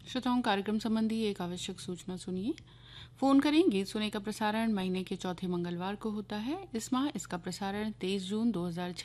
श्रोताओं, कार्यक्रम संबंधी एक आवश्यक सूचना सुनिए। फ़ोन करें गीत सुने का प्रसारण महीने के चौथे मंगलवार को होता है। इस माह इसका प्रसारण 23 जून 2006